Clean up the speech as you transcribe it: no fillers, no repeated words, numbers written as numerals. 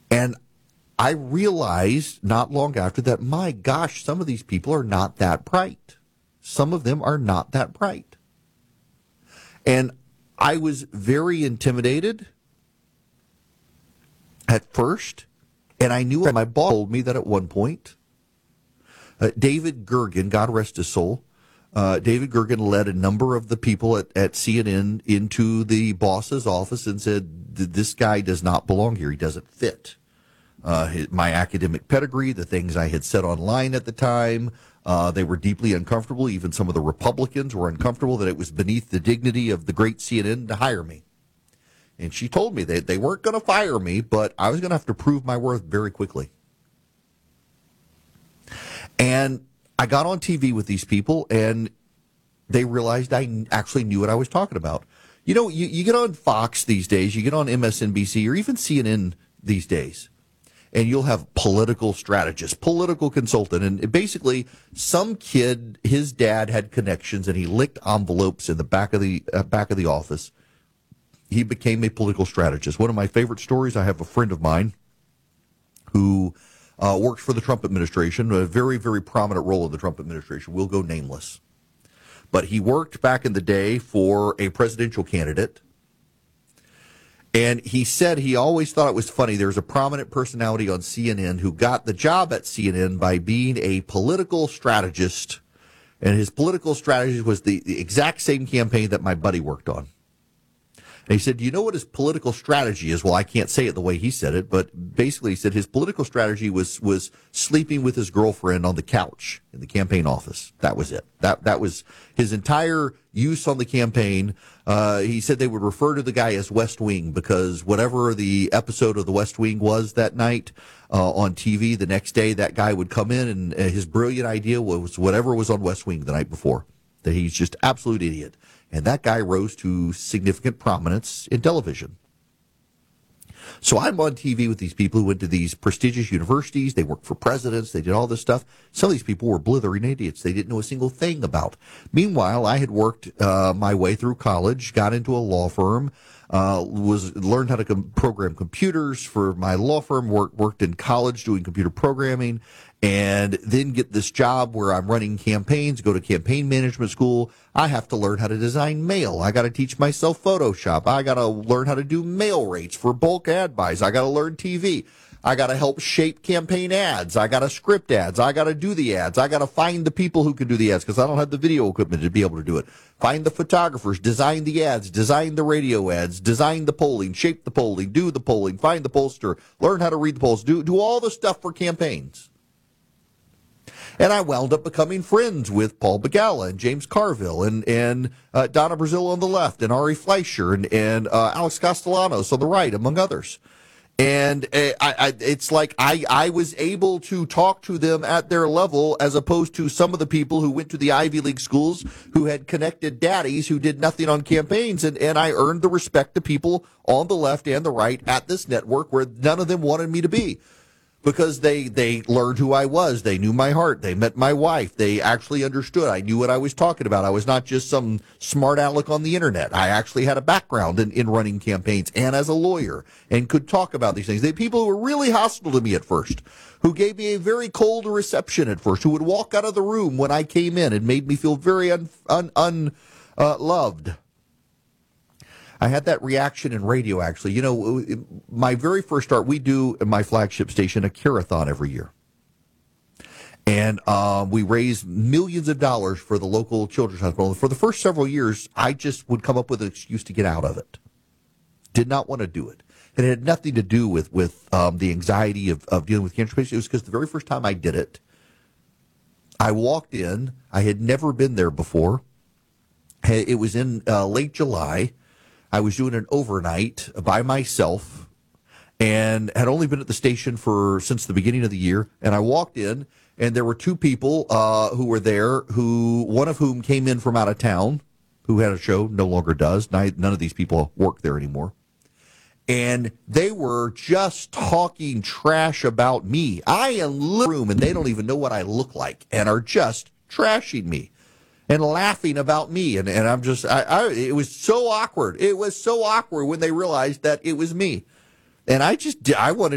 And I realized not long after that, my gosh, some of these people are not that bright. Some of them are not that bright. And I was very intimidated at first, and I knew my boss told me that at one point. David Gergen, God rest his soul, David Gergen led a number of the people at CNN into the boss's office and said, this guy does not belong here. He doesn't fit. My academic pedigree, the things I had said online at the time, they were deeply uncomfortable. Even some of the Republicans were uncomfortable that it was beneath the dignity of the great CNN to hire me. And she told me that they weren't going to fire me, but I was going to have to prove my worth very quickly. And I got on TV with these people, and they realized I actually knew what I was talking about. You know, you get on Fox these days, you get on MSNBC, or even CNN these days, and you'll have political strategist, political consultant, and basically some kid, his dad had connections, and he licked envelopes in the back of the office. He became a political strategist. One of my favorite stories, I have a friend of mine who worked for the Trump administration, a very, very prominent role in the Trump administration. We'll go nameless. But he worked back in the day for a presidential candidate. And he said he always thought it was funny. There's a prominent personality on CNN who got the job at CNN by being a political strategist. And his political strategy was the exact same campaign that my buddy worked on. And he said, do you know what his political strategy is? Well, I can't say it the way he said it, but basically he said his political strategy was sleeping with his girlfriend on the couch in the campaign office. That was it. That was his entire use on the campaign. He said they would refer to the guy as West Wing because whatever the episode of the West Wing was that night on TV, the next day that guy would come in and his brilliant idea was whatever was on West Wing the night before, that he's just absolute idiot. And that guy rose to significant prominence in television. So I'm on TV with these people who went to these prestigious universities. They worked for presidents. They did all this stuff. Some of these people were blithering idiots. They didn't know a single thing about. Meanwhile, I had worked my way through college, got into a law firm, learned how to program computers for my law firm, worked in college doing computer programming, and then get this job where I'm running campaigns, go to campaign management school. I have to learn how to design mail. I got to teach myself Photoshop. I got to learn how to do mail rates for bulk ad buys. I got to learn TV. I got to help shape campaign ads. I got to script ads. I got to do the ads. I got to find the people who can do the ads because I don't have the video equipment to be able to do it. Find the photographers, design the ads, design the radio ads, design the polling, shape the polling, do the polling, find the pollster, learn how to read the polls, do all the stuff for campaigns. And I wound up becoming friends with Paul Begala and James Carville and Donna Brazile on the left and Ari Fleischer and Alex Castellanos on the right, among others. And it's like I was able to talk to them at their level as opposed to some of the people who went to the Ivy League schools who had connected daddies who did nothing on campaigns. And I earned the respect of people on the left and the right at this network where none of them wanted me to be. Because they learned who I was. They knew my heart. They met my wife. They actually understood. I knew what I was talking about. I was not just some smart aleck on the internet. I actually had a background in running campaigns and as a lawyer and could talk about these things. They people who were really hostile to me at first, who gave me a very cold reception at first, who would walk out of the room when I came in and made me feel very unloved. I had that reaction in radio, actually. You know, my very first start, we do at my flagship station a carathon every year. And we raise millions of dollars for the local children's hospital. For the first several years, I just would come up with an excuse to get out of it. Did not want to do it. And it had nothing to do with the anxiety of dealing with cancer patients. It was because the very first time I did it, I walked in. I had never been there before. It was in late July. I was doing an overnight by myself and had only been at the station since the beginning of the year. And I walked in, and there were two people who were there, one of whom came in from out of town, who had a show, no longer does. None of these people work there anymore. And they were just talking trash about me. I am in the room, and they don't even know what I look like, and are just trashing me and laughing about me. And I'm just, it was so awkward. It was so awkward when they realized that it was me. And I wanted